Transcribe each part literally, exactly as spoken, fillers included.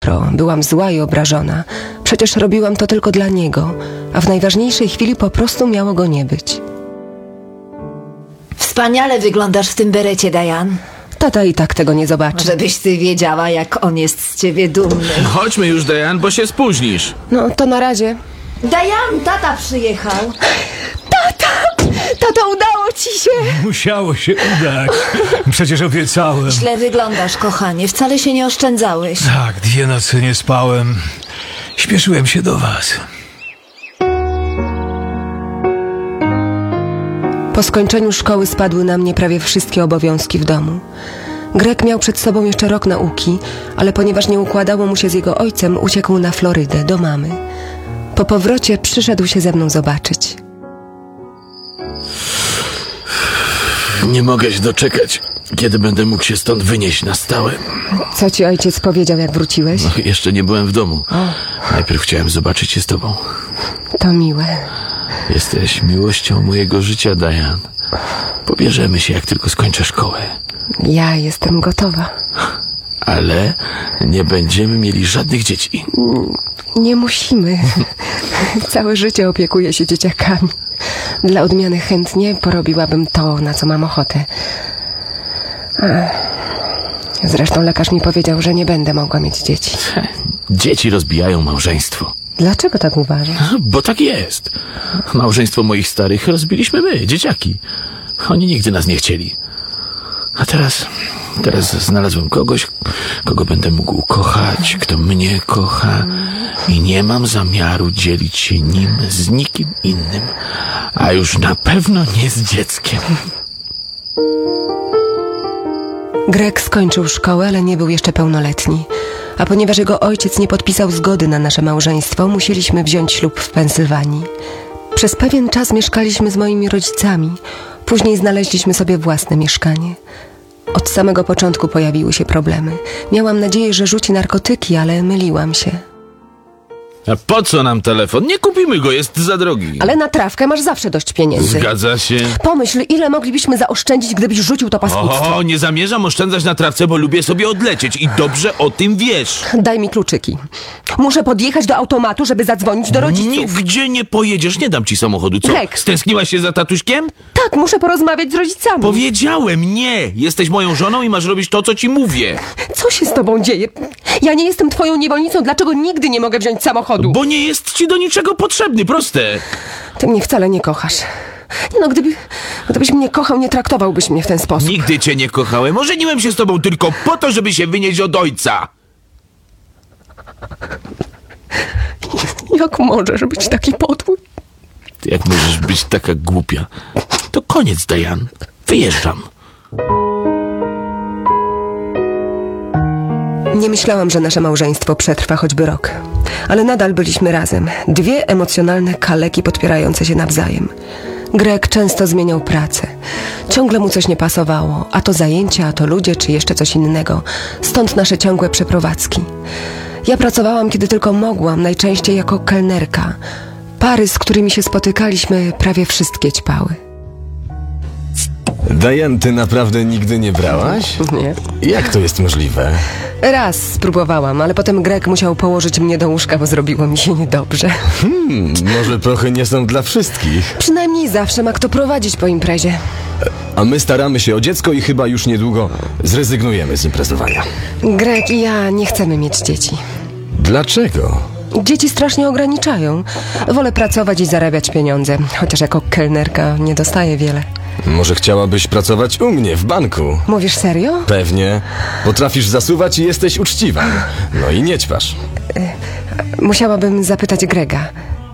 przykro, byłam zła i obrażona. Przecież robiłam to tylko dla niego, a w najważniejszej chwili po prostu miało go nie być. Wspaniale wyglądasz w tym berecie, Diane. Tata i tak tego nie zobaczy. Żebyś ty wiedziała, jak on jest z ciebie dumny. Chodźmy już, Diane, bo się spóźnisz. No, to na razie. Diane, tata przyjechał. Tata! Tato, udało ci się! Musiało się udać. Przecież obiecałem. Źle wyglądasz, kochanie. Wcale się nie oszczędzałeś. Tak, dwie nocy nie spałem. Śpieszyłem się do was. Po skończeniu szkoły spadły na mnie prawie wszystkie obowiązki w domu. Greg miał przed sobą jeszcze rok nauki, ale ponieważ nie układało mu się z jego ojcem, uciekł na Florydę, do mamy. Po powrocie przyszedł się ze mną zobaczyć. Nie mogę się doczekać, kiedy będę mógł się stąd wynieść na stałe. Co ci ojciec powiedział, jak wróciłeś? No, jeszcze nie byłem w domu. Najpierw chciałem zobaczyć się z tobą. To miłe. Jesteś miłością mojego życia, Diane. Pobierzemy się, jak tylko skończę szkołę. Ja jestem gotowa. Ale nie będziemy mieli żadnych dzieci. Nie musimy. Całe życie opiekuję się dzieciakami. Dla odmiany chętnie porobiłabym to, na co mam ochotę. Ach. Zresztą lekarz mi powiedział, że nie będę mogła mieć dzieci. Dzieci rozbijają małżeństwo. Dlaczego tak uważasz? Bo tak jest. Małżeństwo moich starych rozbiliśmy my, dzieciaki. Oni nigdy nas nie chcieli. A teraz, teraz znalazłem kogoś, kogo będę mógł kochać, kto mnie kocha. I nie mam zamiaru dzielić się nim z nikim innym. A już na pewno nie z dzieckiem. Greg skończył szkołę, ale nie był jeszcze pełnoletni. A ponieważ jego ojciec nie podpisał zgody na nasze małżeństwo, musieliśmy wziąć ślub w Pensylwanii. Przez pewien czas mieszkaliśmy z moimi rodzicami. Później znaleźliśmy sobie własne mieszkanie. Od samego początku pojawiły się problemy. Miałam nadzieję, że rzuci narkotyki, ale myliłam się. A po co nam telefon? Nie kupimy go, jest za drogi. Ale na trawkę masz zawsze dość pieniędzy. Zgadza się. Pomyśl, ile moglibyśmy zaoszczędzić, gdybyś rzucił to paskudztwo. O, nie zamierzam oszczędzać na trawce, bo lubię sobie odlecieć i dobrze o tym wiesz. Daj mi kluczyki. Muszę podjechać do automatu, żeby zadzwonić do rodziców. Nigdzie nie pojedziesz, nie dam ci samochodu, co? Greg. Stęskniłaś się za tatuśkiem? Tak, muszę porozmawiać z rodzicami. Powiedziałem nie! Jesteś moją żoną i masz robić to, co ci mówię. Co się z tobą dzieje? Ja nie jestem twoją niewolnicą, dlaczego nigdy nie mogę wziąć samochodu? Bo nie jest ci do niczego potrzebny, proste. Ty mnie wcale nie kochasz. Nie no, gdyby, gdybyś mnie kochał, nie traktowałbyś mnie w ten sposób. Nigdy cię nie kochałem. Ożeniłem się z tobą tylko po to, żeby się wynieść od ojca. Jak możesz być taki podły? Ty jak możesz być taka głupia? To koniec, Diane. Wyjeżdżam. Nie myślałam, że nasze małżeństwo przetrwa choćby rok. Ale nadal byliśmy razem. Dwie emocjonalne kaleki podpierające się nawzajem. Greg często zmieniał pracę. Ciągle mu coś nie pasowało. A to zajęcia, a to ludzie, czy jeszcze coś innego. Stąd nasze ciągłe przeprowadzki. Ja pracowałam, kiedy tylko mogłam, najczęściej jako kelnerka. Pary, z którymi się spotykaliśmy, prawie wszystkie ćpały. Diane, ty naprawdę nigdy nie brałaś? Nie. Jak to jest możliwe? Raz spróbowałam, ale potem Greg musiał położyć mnie do łóżka, bo zrobiło mi się niedobrze. Hmm, może prochy nie są dla wszystkich. Przynajmniej zawsze ma kto prowadzić po imprezie. A my staramy się o dziecko i chyba już niedługo zrezygnujemy z imprezowania. Greg i ja nie chcemy mieć dzieci. Dlaczego? Dzieci strasznie ograniczają. Wolę pracować i zarabiać pieniądze, chociaż jako kelnerka nie dostaję wiele. Może chciałabyś pracować u mnie w banku? Mówisz serio? Pewnie. Potrafisz zasuwać i jesteś uczciwa. No i nie ćpasz. Musiałabym zapytać Grega.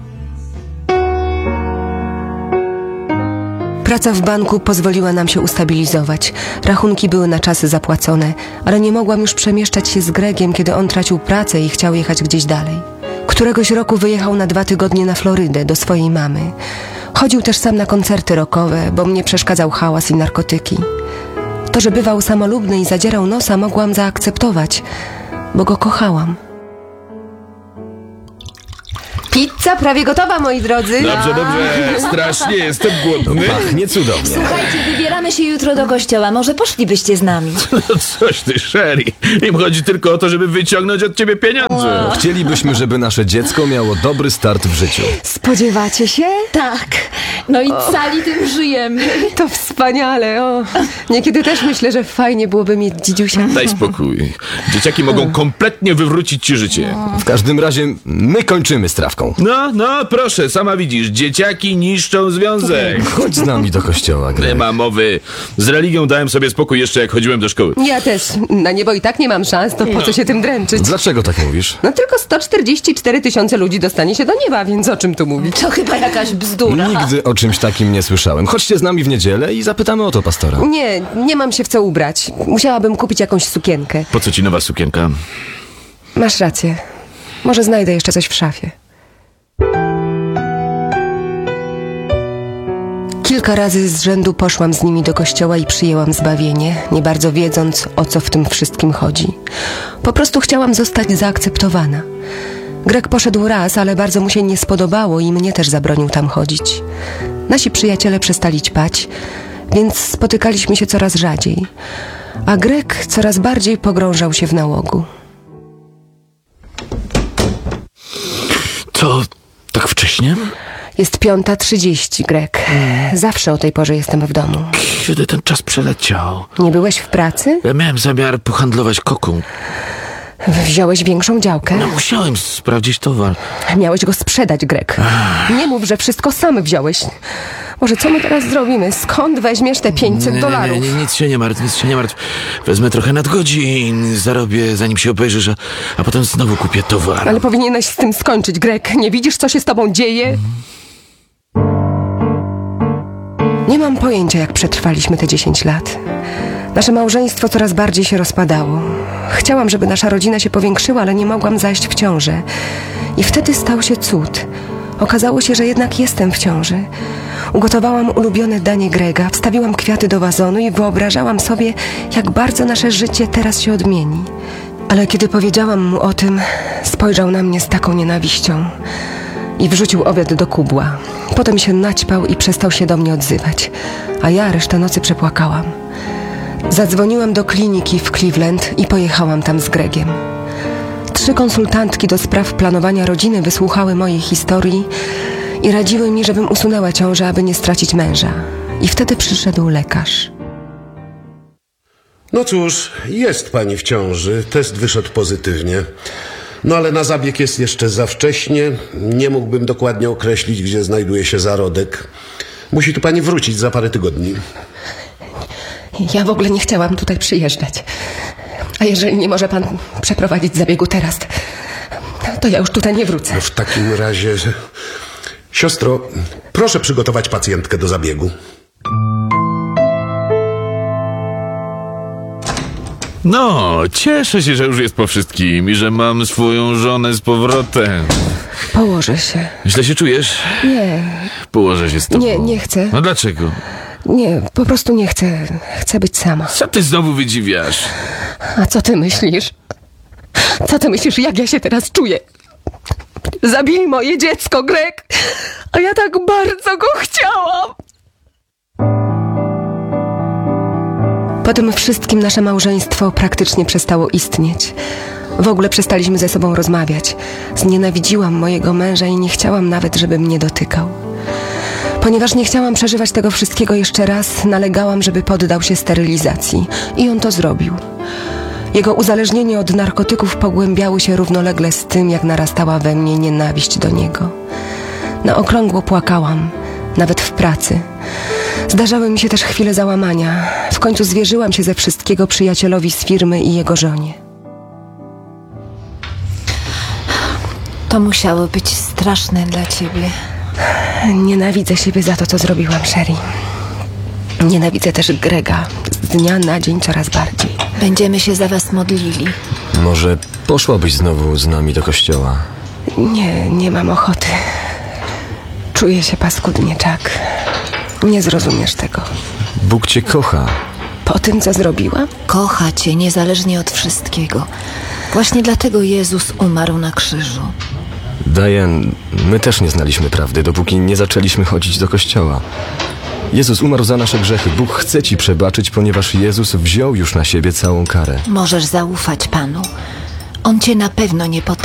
Praca w banku pozwoliła nam się ustabilizować. Rachunki były na czasy zapłacone, ale nie mogłam już przemieszczać się z Gregiem, kiedy on tracił pracę i chciał jechać gdzieś dalej. Któregoś roku wyjechał na dwa tygodnie na Florydę do swojej mamy. Chodził też sam na koncerty rockowe, bo mnie przeszkadzał hałas i narkotyki. To, że bywał samolubny i zadzierał nosa, mogłam zaakceptować, bo go kochałam. Pizza prawie gotowa, moi drodzy. Dobrze, dobrze. Strasznie jestem głodny. Pachnie cudownie. Słuchajcie, wybieramy się jutro do kościoła. Może poszlibyście z nami? No coś ty, Sherry. Im chodzi tylko o to, żeby wyciągnąć od ciebie pieniądze. Chcielibyśmy, żeby nasze dziecko miało dobry start w życiu. Spodziewacie się? Tak. No i cali tym żyjemy. To wspaniale, o. Niekiedy też myślę, że fajnie byłoby mieć dzidziusia. Daj spokój. Dzieciaki mogą kompletnie wywrócić ci życie. W każdym razie my kończymy z trawką. No, no, proszę, sama widzisz. Dzieciaki niszczą związek. Chodź z nami do kościoła, Nie Greg. ma mowy. Z religią dałem sobie spokój jeszcze jak chodziłem do szkoły. Ja też. Na niebo i tak nie mam szans, to po co się tym dręczyć? Dlaczego tak mówisz? No tylko sto czterdzieści cztery tysiące ludzi dostanie się do nieba, więc o czym tu mówić? To chyba jakaś bzdura. Nigdy o czymś takim nie słyszałem. Chodźcie z nami w niedzielę i zapytamy o to pastora. Nie, nie mam się w co ubrać. Musiałabym kupić jakąś sukienkę. Po co ci nowa sukienka? Masz rację. Może znajdę jeszcze coś w szafie. Kilka razy z rzędu poszłam z nimi do kościoła i przyjęłam zbawienie, nie bardzo wiedząc, o co w tym wszystkim chodzi. Po prostu chciałam zostać zaakceptowana. Greg poszedł raz, ale bardzo mu się nie spodobało i mnie też zabronił tam chodzić. Nasi przyjaciele przestali ćpać, więc spotykaliśmy się coraz rzadziej, a Greg coraz bardziej pogrążał się w nałogu. To tak wcześnie? Jest piąta trzydzieści, Greg. Zawsze o tej porze jestem w domu. Kiedy ten czas przeleciał? Nie byłeś w pracy? Ja miałem zamiar pohandlować koką. Wziąłeś większą działkę? No musiałem sprawdzić towar. Miałeś go sprzedać, Greg. Nie mów, że wszystko sam wziąłeś. Może co my teraz zrobimy? Skąd weźmiesz te pięćset dolarów? Nie, nie, nie, nic się nie martw, nic się nie martw. Wezmę trochę nadgodzin, zarobię zanim się obejrzysz, a, a potem znowu kupię towar. Ale powinieneś z tym skończyć, Greg. Nie widzisz, co się z tobą dzieje? Nie mam pojęcia, jak przetrwaliśmy te dziesięć lat. Nasze małżeństwo coraz bardziej się rozpadało. Chciałam, żeby nasza rodzina się powiększyła, ale nie mogłam zajść w ciążę. I wtedy stał się cud. Okazało się, że jednak jestem w ciąży. Ugotowałam ulubione danie Grega, wstawiłam kwiaty do wazonu i wyobrażałam sobie, jak bardzo nasze życie teraz się odmieni. Ale kiedy powiedziałam mu o tym, spojrzał na mnie z taką nienawiścią i wrzucił obiad do kubła. Potem się naćpał i przestał się do mnie odzywać, a ja resztę nocy przepłakałam. Zadzwoniłam do kliniki w Cleveland i pojechałam tam z Gregiem. Trzy konsultantki do spraw planowania rodziny wysłuchały mojej historii i radziły mi, żebym usunęła ciążę, aby nie stracić męża. I wtedy przyszedł lekarz. No cóż, jest pani w ciąży, test wyszedł pozytywnie. No ale na zabieg jest jeszcze za wcześnie, nie mógłbym dokładnie określić, gdzie znajduje się zarodek. Musi tu pani wrócić za parę tygodni. Ja w ogóle nie chciałam tutaj przyjeżdżać. A jeżeli nie może pan przeprowadzić zabiegu teraz, to ja już tutaj nie wrócę. No w takim razie... Siostro, proszę przygotować pacjentkę do zabiegu. No, cieszę się, że już jest po wszystkim i że mam swoją żonę z powrotem. Położę się. Źle się czujesz? Nie, Położę się z tobą. Nie, nie chcę. No dlaczego? nie, po prostu nie chcę. Chcę być sama. Co ty znowu wydziwiasz? A co ty myślisz? Co ty myślisz, jak ja się teraz czuję? Zabili moje dziecko, Greg, a ja tak bardzo go chciałam. Po tym wszystkim nasze małżeństwo praktycznie przestało istnieć. W ogóle przestaliśmy ze sobą rozmawiać. Znienawidziłam mojego męża i nie chciałam nawet, żeby mnie dotykał. Ponieważ nie chciałam przeżywać tego wszystkiego jeszcze raz, nalegałam, żeby poddał się sterylizacji. I on to zrobił. Jego uzależnienie od narkotyków pogłębiało się równolegle z tym, jak narastała we mnie nienawiść do niego. Na okrągło płakałam, nawet w pracy. Zdarzały mi się też chwile załamania. W końcu zwierzyłam się ze wszystkiego przyjacielowi z firmy i jego żonie. To musiało być straszne dla ciebie. Nienawidzę siebie za to, co zrobiłam, Sherry. Nienawidzę też Grega. Z dnia na dzień coraz bardziej. Będziemy się za was modlili. Może poszłabyś znowu z nami do kościoła? Nie, nie mam ochoty. Czuję się paskudnie, Chuck. Nie zrozumiesz tego. Bóg cię kocha. Po tym, co zrobiłam? Kocha cię niezależnie od wszystkiego. Właśnie dlatego Jezus umarł na krzyżu. Diane, my też nie znaliśmy prawdy, dopóki nie zaczęliśmy chodzić do kościoła. Jezus umarł za nasze grzechy. Bóg chce ci przebaczyć, ponieważ Jezus wziął już na siebie całą karę. Możesz zaufać Panu. On cię na pewno nie potępi.